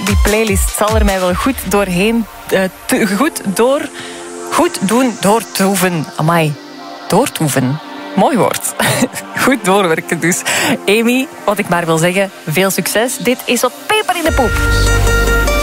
die playlist zal er mij wel goed doorheen... goed doen doortoeven. Amai, doortoeven. Mooi woord. Goed doorwerken dus. Amy, wat ik maar wil zeggen, veel succes. Dit is op Peper in de Poep.